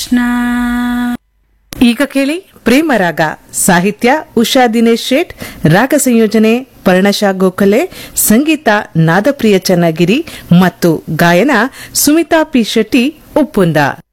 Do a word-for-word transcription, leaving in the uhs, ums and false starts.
ಈಗ ಕೇಳಿ ಪ್ರೇಮರಾಗ ಸಾಹಿತ್ಯ ಉಷಾ ದಿನೇಶ್ ಶೇಟ್, ರಾಗ ಸಂಯೋಜನೆ ಪರ್ಣಶಾ ಗೋಖಲೆ, ಸಂಗೀತ ನಾದಪ್ರಿಯ ಚನ್ನಗಿರಿ ಮತ್ತು ಗಾಯನ ಸುಮಿತಾ ಪಿ ಶೆಟ್ಟಿ ಉಪ್ಪುಂದ.